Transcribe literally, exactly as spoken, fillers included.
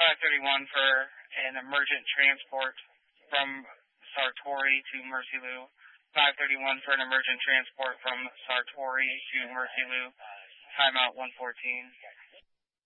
five thirty-one for an emergent transport from Sartori to Mercy Lou. five thirty-one for an emergent transport from Sartori to Mercy Lou. Timeout one fourteen.